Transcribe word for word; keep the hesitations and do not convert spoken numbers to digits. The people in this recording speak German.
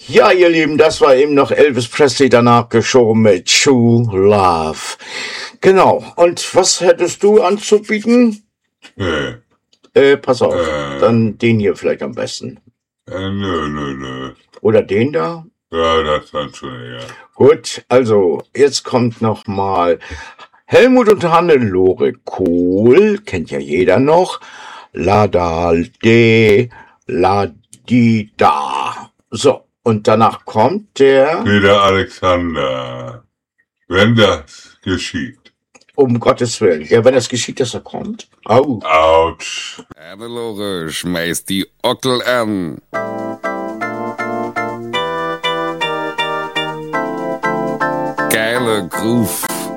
Ja, ihr Lieben, das war eben noch Elvis Presley danach geschoben mit True Love. Genau. Und was hättest du anzubieten? Nee. Äh, pass auf. Äh. Dann den hier vielleicht am besten. Äh, nö, nö, nö. Oder den da? Ja, das dann schon, ja. Gut, also, jetzt kommt noch mal Helmut und Hannelore Kohl, kennt ja jeder noch. La da de, la di da. So, und danach kommt der... Peter Alexander. Wenn das geschieht. Um Gottes Willen. Ja, wenn das geschieht, dass er kommt. Au. Autsch. Hannelore, schmeiß die Ockel an. Geile Groove.